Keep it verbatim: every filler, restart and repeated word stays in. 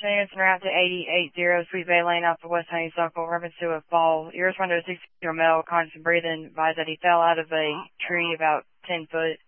afternoon. It's en route to eighty eighty Sweet Bay Lane off of West Honeysuckle. Reference to a fall. Your responder, a sixty-year-old male, conscious and breathing, advised that he fell out of a tree about ten foot